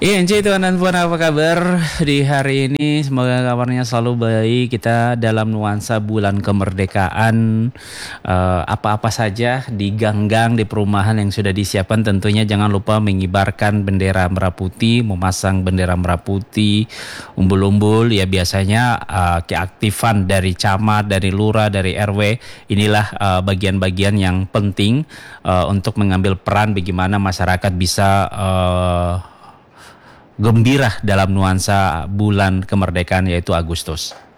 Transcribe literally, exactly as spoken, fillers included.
Iya, Enci Tuan dan Puan, apa kabar di hari ini? Semoga kabarnya selalu baik. Kita dalam nuansa bulan kemerdekaan, eh, apa-apa saja di gang-gang, di perumahan yang sudah disiapkan, tentunya jangan lupa mengibarkan bendera merah putih, memasang bendera merah putih, umbul-umbul. Ya biasanya eh, keaktifan dari camat, dari lurah, dari R W. Inilah eh, bagian-bagian yang penting eh, untuk mengambil peran bagaimana masyarakat bisa eh, gembira dalam nuansa bulan kemerdekaan yaitu Agustus.